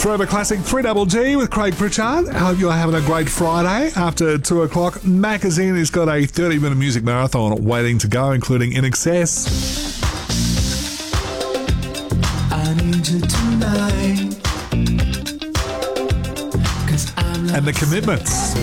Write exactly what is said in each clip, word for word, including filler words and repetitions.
Forever Classic three Double G with Craig Pritchard. I hope you're having a great Friday. After two o'clock, Magazine has got a thirty minute music marathon waiting to go, including In Excess. I need you tonight, 'cause I'm and The Commitments.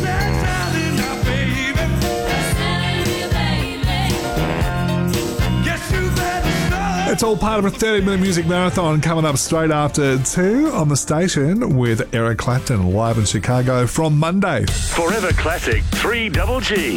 It's all part of a thirty minute music marathon coming up straight after two on the station with Eric Clapton live in Chicago from Monday. Forever Classic three Double G.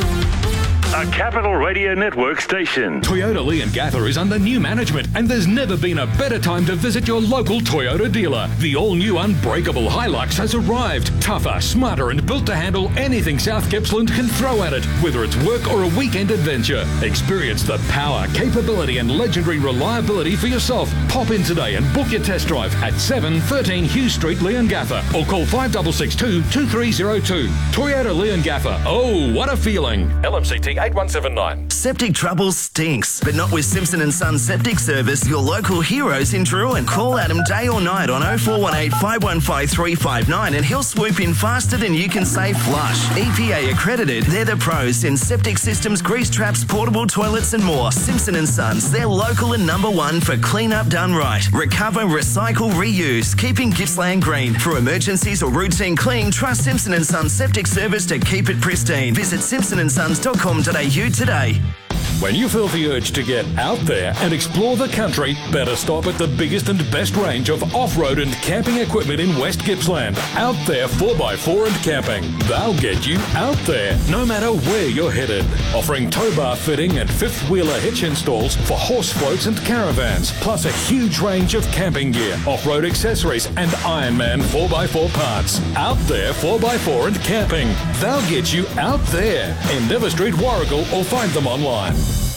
A Capital Radio Network station. Toyota Leongatha is under new management, and there's never been a better time to visit your local Toyota dealer. The all-new Unbreakable Hilux has arrived. Tougher, smarter, and built to handle anything South Gippsland can throw at it, whether it's work or a weekend adventure. Experience the power, capability, and legendary reliability for yourself. Pop in today and book your test drive at seven thirteen Hughes Street, Leongatha, or call five six six two, two three zero two. Toyota Leongatha. Oh, what a feeling. L M C T eight one seven nine. Septic trouble stinks, but not with Simpson and Son Septic Service, your local heroes in Druin. Call Adam day or night on oh four one eight, five one five, three five nine and he'll swoop in faster than you can say flush. E P A accredited, they're the pros in septic systems, grease traps, portable toilets and more. Simpson and Sons, they're local and number one for clean up done right. Recover, recycle, reuse, keeping Gippsland green. For emergencies or routine clean, trust Simpson and Sons Septic Service to keep it pristine. Visit simpson and sons dot com dot a u today. When you feel the urge to get out there and explore the country, better stop at the biggest and best range of off-road and camping equipment in West Gippsland. Out There four by four and Camping. They'll get you out there, no matter where you're headed. Offering tow bar fitting and fifth-wheeler hitch installs for horse floats and caravans, plus a huge range of camping gear, off-road accessories, and Ironman four by four parts. Out There four by four and Camping. They'll get you out there. Endeavour Street, Warragul, or find them online.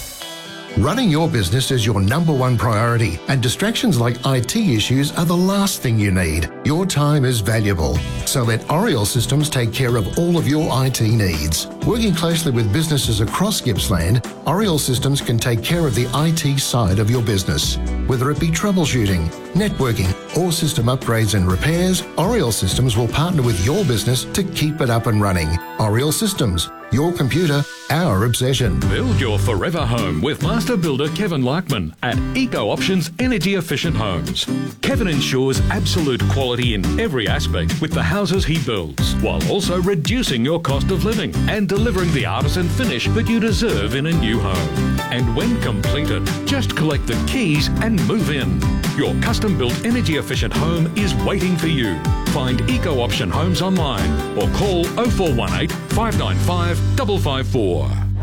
Running your business is your number one priority, and distractions like I T issues are the last thing you need. Your time is valuable, so let Oriel Systems take care of all of your I T needs. Working closely with businesses across Gippsland, Oriel Systems can take care of the I T side of your business. Whether it be troubleshooting, networking, or system upgrades and repairs, Oriel Systems will partner with your business to keep it up and running. Oriel Systems, your computer, our obsession. Build your forever home with master builder Kevin Larkman at Eco Options Energy Efficient Homes. Kevin ensures absolute quality in every aspect with the houses he builds, while also reducing your cost of living and delivering the artisan finish that you deserve in a new home. And when completed, just collect the keys and move in. Your custom-built energy efficient home is waiting for you. Find Eco Option Homes online or call oh four one eight, five nine five, five five four.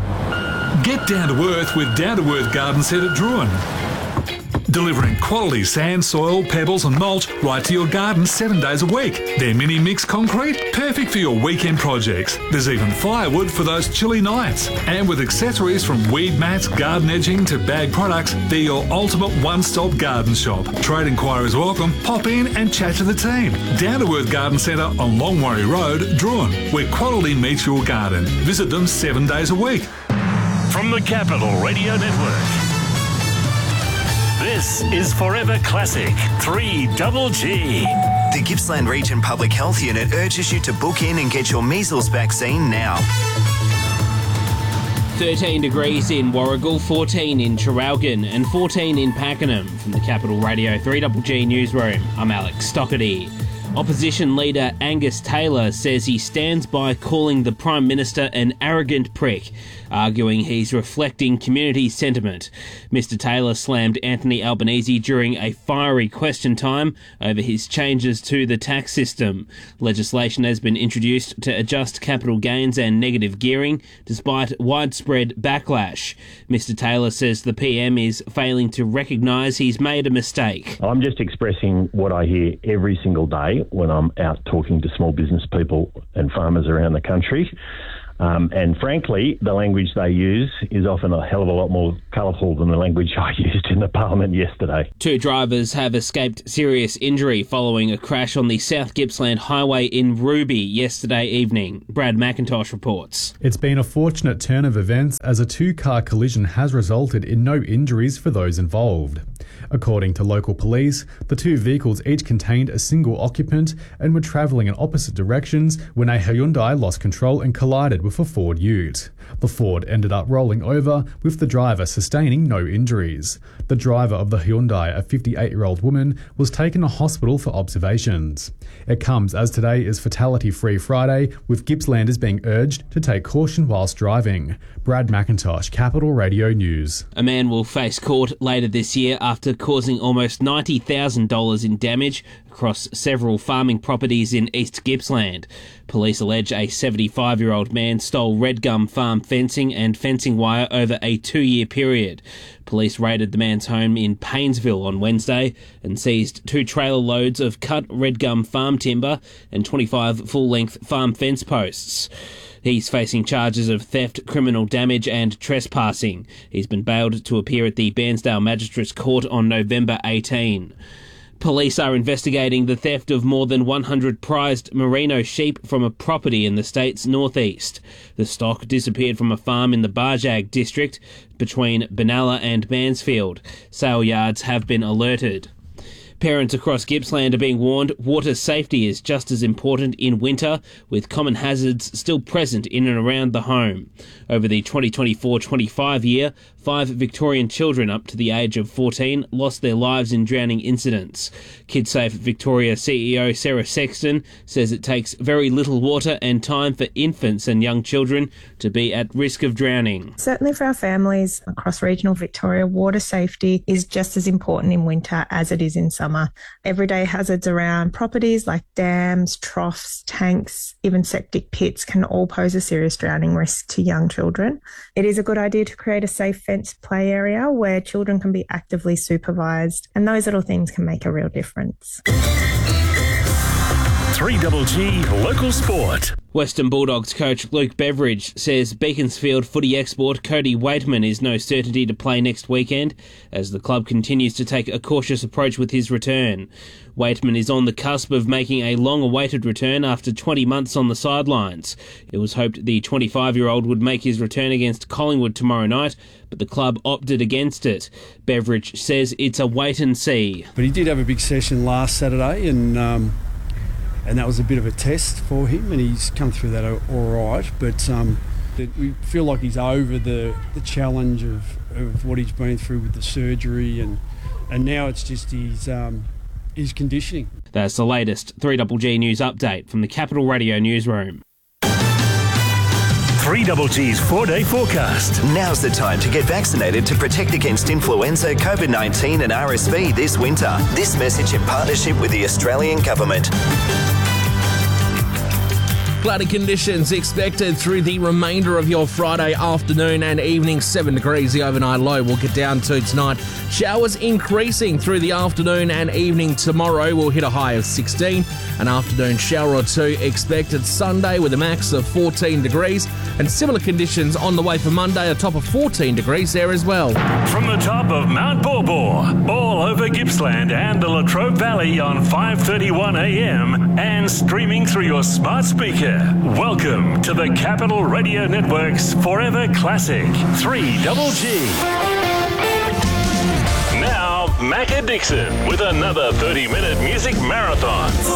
Get down to earth with Down to Earth Garden Set at Druin. Delivering quality sand, soil, pebbles and mulch right to your garden seven days a week. Their mini mix concrete, perfect for your weekend projects. There's even firewood for those chilly nights. And with accessories from weed mats, garden edging to bag products, they're your ultimate one-stop garden shop. Trade inquiries welcome. Pop in and chat to the team. Down to Earth Garden Centre on Longwarry Road, Druin, where quality meets your garden. Visit them seven days a week. From the Capital Radio Network, this is Forever Classic three Double G. The Gippsland Region Public Health Unit urges you to book in and get your measles vaccine now. thirteen degrees in Warragul, fourteen in Traralgon and fourteen in Pakenham. From the Capital Radio three Double G Newsroom, I'm Alex Stockerty. Opposition leader Angus Taylor says he stands by calling the Prime Minister an arrogant prick, arguing he's reflecting community sentiment. Mister Taylor slammed Anthony Albanese during a fiery question time over his changes to the tax system. Legislation has been introduced to adjust capital gains and negative gearing, despite widespread backlash. Mister Taylor says the P M is failing to recognise he's made a mistake. I'm just expressing what I hear every single day when I'm out talking to small business people and farmers around the country. Um, and frankly, the language they use is often a hell of a lot more colourful than the language I used in the Parliament yesterday. Two drivers have escaped serious injury following a crash on the South Gippsland Highway in Ruby yesterday evening. Brad McIntosh reports. It's been a fortunate turn of events as a two-car collision has resulted in no injuries for those involved. According to local police, the two vehicles each contained a single occupant and were travelling in opposite directions when a Hyundai lost control and collided with a Ford Ute. The Ford ended up rolling over, with the driver sustaining no injuries. The driver of the Hyundai, a fifty-eight-year-old woman, was taken to hospital for observations. It comes as today is Fatality-Free Friday, with Gippslanders being urged to take caution whilst driving. Brad McIntosh, Capital Radio News. A man will face court later this year after causing almost ninety thousand dollars in damage across several farming properties in East Gippsland. Police allege a seventy-five-year-old man stole Red Gum Farm fencing and fencing wire over a two-year period. Police raided the man's home in Paynesville on Wednesday and seized two trailer loads of cut Red Gum Farm timber and twenty-five full-length farm fence posts. He's facing charges of theft, criminal damage and trespassing. He's been bailed to appear at the Bairnsdale Magistrates Court on November eighteenth. Police are investigating the theft of more than one hundred prized merino sheep from a property in the state's northeast. The stock disappeared from a farm in the Barjag district between Benalla and Mansfield. Sale yards have been alerted. Parents across Gippsland are being warned water safety is just as important in winter, with common hazards still present in and around the home. Over the twenty twenty-four twenty-five year, five Victorian children up to the age of fourteen lost their lives in drowning incidents. KidSafe Victoria C E O Sarah Sexton says it takes very little water and time for infants and young children to be at risk of drowning. Certainly for our families across regional Victoria, water safety is just as important in winter as it is in summer. Everyday hazards around properties like dams, troughs, tanks, even septic pits can all pose a serious drowning risk to young children. It is a good idea to create a safe fenced play area where children can be actively supervised, and those little things can make a real difference. three G G Local Sport. Western Bulldogs coach Luke Beveridge says Beaconsfield footy export Cody Waitman is no certainty to play next weekend as the club continues to take a cautious approach with his return. Waitman is on the cusp of making a long-awaited return after twenty months on the sidelines. It was hoped the twenty-five-year-old would make his return against Collingwood tomorrow night, but the club opted against it. Beveridge says it's a wait and see. But he did have a big session last Saturday and... Um And that was a bit of a test for him, and he's come through that all right. But um, we feel like he's over the, the challenge of, of what he's been through with the surgery, and and now it's just his um, his conditioning. That's the latest three G G News update from the Capital Radio newsroom. three G G's four-day forecast. Now's the time to get vaccinated to protect against influenza, COVID nineteen and R S V this winter. This message in partnership with the Australian Government. Cloudy conditions expected through the remainder of your Friday afternoon and evening. seven degrees, the overnight low will get down to tonight. Showers increasing through the afternoon and evening tomorrow. We'll hit a high of sixteen. An afternoon shower or two expected Sunday with a max of fourteen degrees. And similar conditions on the way for Monday, a top of fourteen degrees there as well. From the top of Mount Borbor, all over Gippsland and the Latrobe Valley on five thirty-one a m and streaming through your smart speaker. Welcome to the Capital Radio Network's Forever Classic three G G. Now, Macca Dixon with another thirty-minute music marathon.